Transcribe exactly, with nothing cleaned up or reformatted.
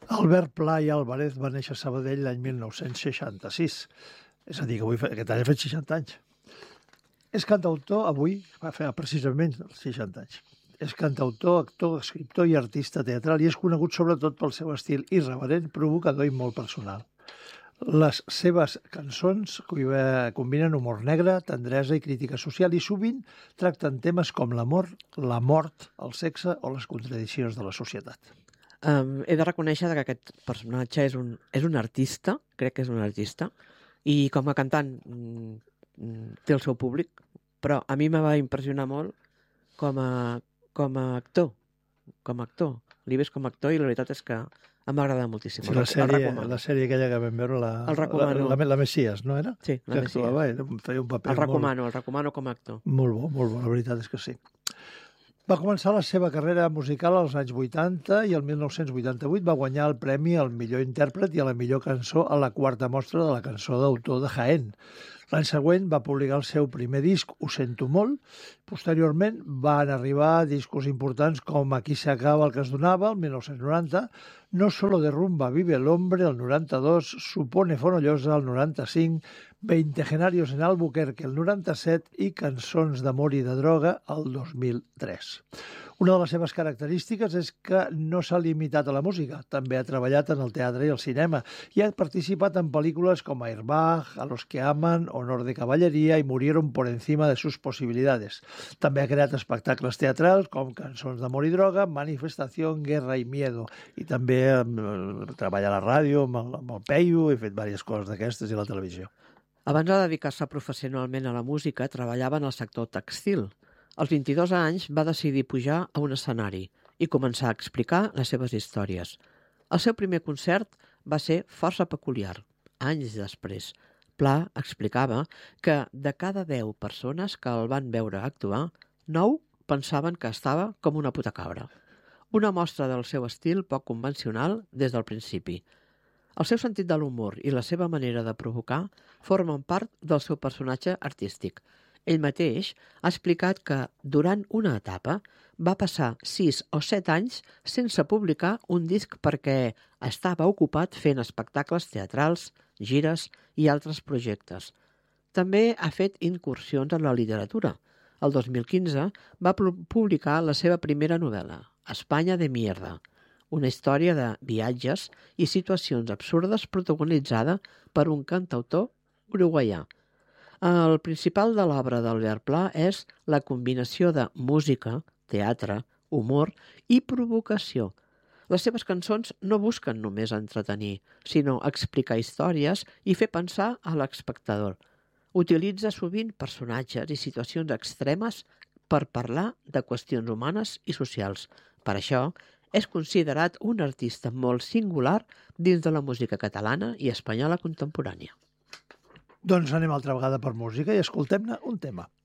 Albert Pla i Álvarez va néixer a Sabadell l'any mil nou-cents seixanta-sis. És a dir, que avui, aquest any ha fet seixanta anys. És cantautor, avui, va fer precisament seixanta anys. És cantautor, actor, escriptor i artista teatral i és conegut sobretot pel seu estil irreverent, provocador i molt personal. Les seves cançons combinen humor negre, tendresa i crítica social i sovint tracten temes com l'amor, la mort, el sexe o les contradiccions de la societat. Um, he de reconèixer que aquest personatge és un, és un artista, crec que és un artista, i com a cantant mm, té el seu públic, però a mi me va impressionar molt com a, com a actor, com a actor. L'he vist com a actor i la veritat és que em va agradar moltíssim. Sí, la, sèrie, la sèrie aquella que vam veure, la, el recomano. La, la, la Messias, no era? Sí, la que Messias. Actuava, era, feia un paper el recomano, molt... el recomano com a actor. Molt bo, molt bo, la veritat és que sí. Va començar la seva carrera musical als anys vuitanta i el mil nou-cents vuitanta-vuit va guanyar el premi al millor intèrpret i a la millor cançó a la quarta mostra de la cançó d'autor de Jaén. L'any següent va publicar el seu primer disc, Ho sento molt. Posteriorment van arribar discos importants com Aquí se acaba el que es donava, el mil nou-cents noranta, No solo de rumba vive el hombre, el noranta-dos, Supone Fonollosa, el noranta-cinc, Veintegenarios en Albuquerque, el noranta-set i Cançons d'amor i de droga, el dos mil tres. Una de les seves característiques és que no s'ha limitat a la música. També ha treballat en el teatre i el cinema i ha participat en pel·lícules com Airbag, A los que aman, Honor de caballería i Murieron por encima de sus posibilidades. També ha creat espectacles teatrals com Cançons d'amor i droga, Manifestación, Guerra y miedo. I també eh, treballa a la ràdio amb el, amb el Peyu, he fet diverses coses d'aquestes i a la televisió. Abans de dedicar-se professionalment a la música, treballava en el sector tèxtil. Als vint-i-dos anys va decidir pujar a un escenari i començar a explicar les seves històries. El seu primer concert va ser força peculiar. Anys després, Pla explicava que de cada deu persones que el van veure actuar, nou pensaven que estava com una puta cabra. Una mostra del seu estil poc convencional des del principi. El seu sentit de l'humor i la seva manera de provocar formen part del seu personatge artístic. Ell mateix ha explicat que durant una etapa va passar sis o set anys sense publicar un disc perquè estava ocupat fent espectacles teatrals, gires i altres projectes. També ha fet incursions en la literatura. El dos mil quinze va publicar la seva primera novel·la, Espanya de mierda, una història de viatges i situacions absurdes protagonitzada per un cantautor uruguaià. El principal de l'obra d'Albert Pla és la combinació de música, teatre, humor i provocació. Les seves cançons no busquen només entretenir, sinó explicar històries i fer pensar a l'espectador. Utilitza sovint personatges i situacions extremes per parlar de qüestions humanes i socials. Per això, és considerat un artista molt singular dins de la música catalana i espanyola contemporània. Doncs anem altra vegada per música i escoltem-ne un tema.